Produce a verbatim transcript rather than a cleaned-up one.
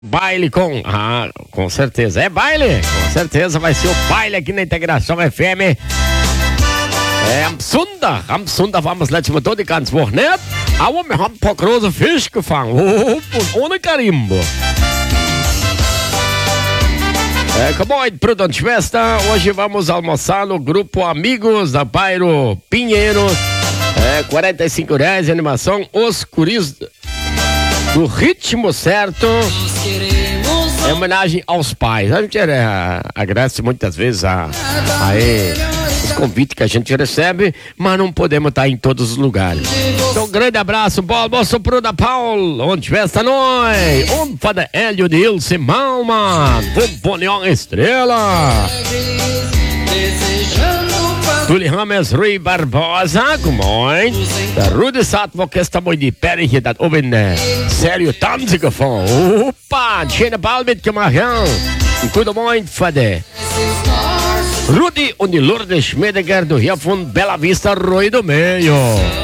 Baile com... Ah, com certeza. É baile? Com certeza vai ser o baile aqui na Integração F M. É, am Sonntag, am Sonntag waren wir das letzte Mal dort, die ganze Woche nicht. Aber wir haben ein paar große Fische gefangen. Oh, und ohne Karimbo. É, como é, Bruder und Schwester, hoje vamos almoçar no grupo Amigos da Bairro Pinheiros. É, quarenta e cinco reais de animação, Os Curis do Ritmo Certo. É homenagem aos pais. A gente é, agradece muitas vezes a, a ele, os convites que a gente recebe, mas não podemos estar em todos os lugares. Então, um grande abraço, bom almoço pro da Paulo, onde festa nós, um para Hélio de Ilse Malman, Pomponion Estrela, Tuli Rames Rui Barbosa, moin, der Rudi Sattwo, gestern mal die Perry hier, das oben, sério, Tanze gefahren. Opa, schöne Ball mitgemacht, ja. Und guten Morgen, Vater. Rudi und die Lourdes Schmedeger, du hier von Bella Vista, Rui do Meio.